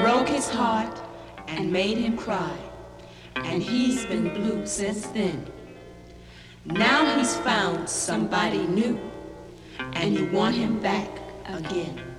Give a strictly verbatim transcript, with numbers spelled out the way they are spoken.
broke his heart and made him cry, and he's been blue since then. Now he's found somebody new, and you want him back again.